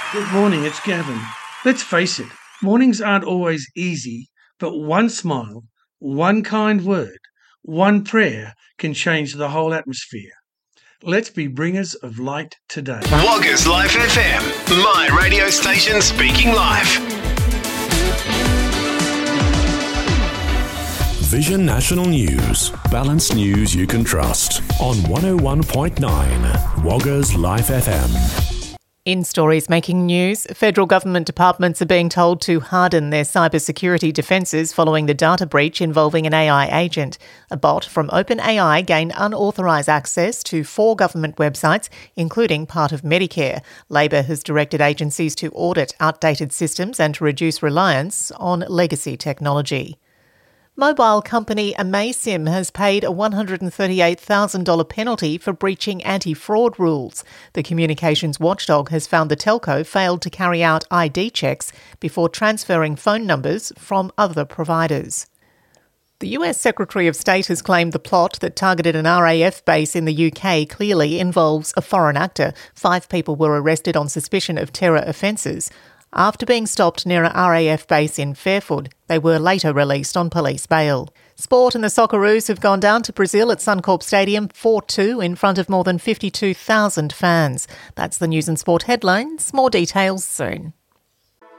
Good morning, it's Gavin. Let's face it, mornings aren't always easy, but one smile, one kind word, one prayer can change the whole atmosphere. Let's be bringers of light today. Woggers Life FM, my radio station speaking life. Vision National News. Balanced news you can trust on 101.9 Woggers Life FM. In stories making news, federal government departments are being told to harden their cybersecurity defences following the data breach involving an AI agent. A bot from OpenAI gained unauthorised access to 4 government websites, including part of Medicare. Labor has directed agencies to audit outdated systems and to reduce reliance on legacy technology. Mobile company Amaysim has paid a $138,000 penalty for breaching anti-fraud rules. The communications watchdog has found the telco failed to carry out ID checks before transferring phone numbers from other providers. The US Secretary of State has claimed the plot that targeted an RAF base in the UK clearly involves a foreign actor. 5 people were arrested on suspicion of terror offences. After being stopped near a RAF base in Fairford, they were later released on police bail. Sport and the Socceroos have gone down to Brazil at Suncorp Stadium 4-2 in front of more than 52,000 fans. That's the news and sport headlines. More details soon.